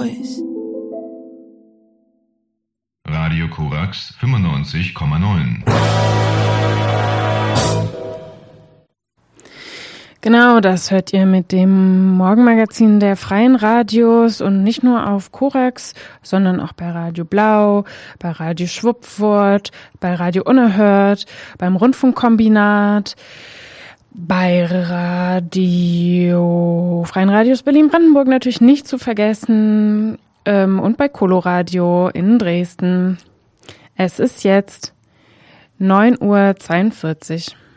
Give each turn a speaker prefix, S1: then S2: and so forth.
S1: voice.
S2: Radio Korax 95,9.
S3: Genau, das hört ihr mit dem Morgenmagazin der Freien Radios und nicht nur auf Korax, sondern auch bei Radio Blau, bei Radio Schwuppwort, bei Radio Unerhört, beim Rundfunkkombinat, bei Radio Freien Radios Berlin-Brandenburg natürlich nicht zu vergessen und bei Coloradio in Dresden. Es ist jetzt 9:42 Uhr.